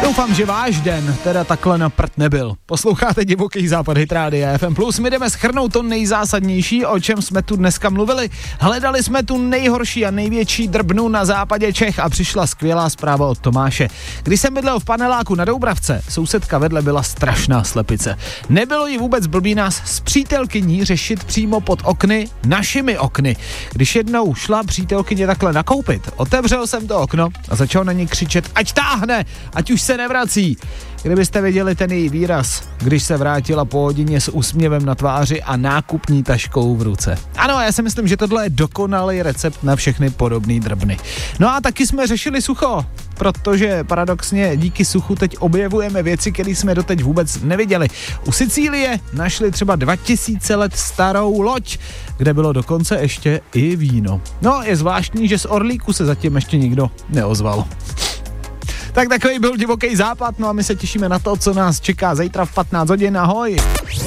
Doufám, že váš den teda takhle na prd nebyl. Posloucháte Divoký západ Hit Rádia FM+. My jdeme shrnout to nejzásadnější, o čem jsme tu dneska mluvili. Hledali jsme tu nejhorší a největší drbnu na západě Čech a přišla skvělá zpráva od Tomáše. Když jsem bydlel v paneláku na Doubravce, sousedka vedle byla strašná slepice. Nebylo jí vůbec blbý nás s přítelkyní řešit přímo pod okny, našimi okny. Když jednou šla přítelkyně takhle nakoupit, otevřel jsem to okno a začal na ní křičet, ať táhne, ať už se nevrací. Kdybyste viděli ten její výraz, když se vrátila po hodině s úsměvem na tváři a nákupní taškou v ruce. Ano, já si myslím, že tohle je dokonalý recept na všechny podobný drbny. No a taky jsme řešili sucho, protože paradoxně díky suchu teď objevujeme věci, které jsme doteď vůbec neviděli. U Sicílie našli třeba 2000 let starou loď, kde bylo dokonce ještě i víno. No, je zvláštní, že z Orlíku se zatím ještě nikdo neozval. Tak takový byl Divoký západ, no a my se těšíme na to, co nás čeká zítra v 15 hodin. Ahoj!